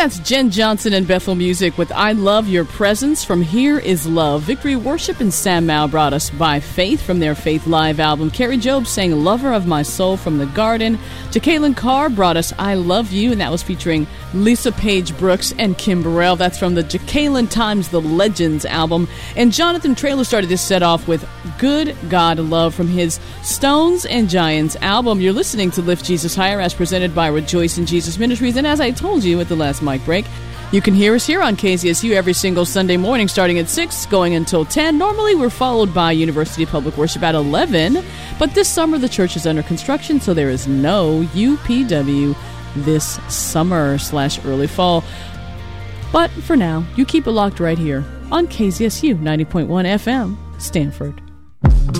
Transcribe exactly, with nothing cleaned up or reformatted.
that's Jen Johnson and Bethel Music with I Love Your Presence from Here Is Love. Victory Worship and Sam Mao brought us By Faith from their Faith Live album. Carrie Job sang Lover of My Soul from The Garden. Jacqueline Carr brought us I Love You, and that was featuring Lisa Page Brooks and Kim Burrell. That's from the Jacqueline Times The Legends album. And Jonathan Traylor started this set off with Good God Love from his Stones and Giants album. You're listening to Lift Jesus Higher as presented by Rejoice in Jesus Ministries. And as I told you at the last mic break, you can hear us here on K Z S U every single Sunday morning starting at six, going until ten. Normally we're followed by University Public Worship at eleven, but this summer the church is under construction, so there is no U P W this summer slash early fall. But for now, you keep it locked right here on K Z S U ninety point one F M, Stanford.